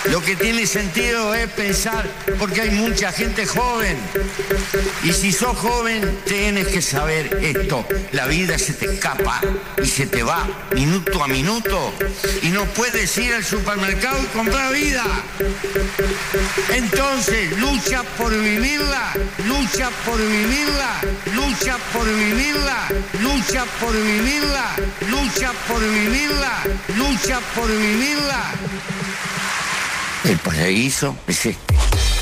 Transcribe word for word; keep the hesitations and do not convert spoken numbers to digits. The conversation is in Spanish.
Lo que tiene sentido es pensar, porque hay mucha gente joven. Y si sos joven, tienes que saber esto. La vida se te escapa y se te va minuto a minuto. Y no puedes ir al supermercado y comprar vida. Entonces, lucha por vivirla, lucha por vivirla, lucha por vivirla, lucha por vivirla, lucha por vivirla, lucha por vivirla. El paraíso es este.